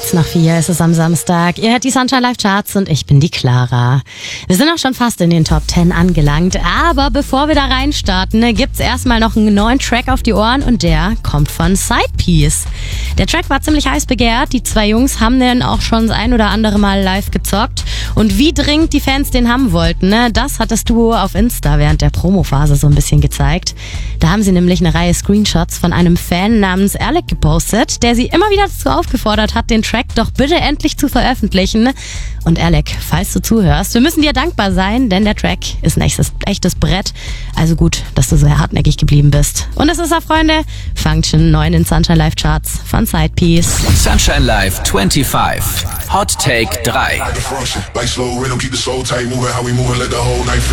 Kurz nach 4 ist es am Samstag. Ihr hört die Sunshine Live Charts und ich bin die Clara. Wir sind auch schon fast in den Top 10 angelangt, aber bevor wir da reinstarten, gibt's erstmal noch einen neuen Track auf die Ohren und der kommt von Sidepiece. Der Track war ziemlich heiß begehrt, die zwei Jungs haben den auch schon das ein oder andere Mal live gezockt und wie dringend die Fans den haben wollten, das hat das Duo auf Insta während der Promophase so ein bisschen gezeigt. Da haben sie nämlich eine Reihe Screenshots von einem Fan namens Alec gepostet, der sie immer wieder dazu aufgefordert hat, den Track doch bitte endlich zu veröffentlichen. Und Alec, falls du zuhörst, wir müssen dir dankbar sein, denn der Track ist ein echtes Brett. Also gut, dass du so hartnäckig geblieben bist. Und es ist auch, Freunde, Function 9 in Sunshine Live Charts von Sidepiece. Sunshine Live 25. Hot Take 3.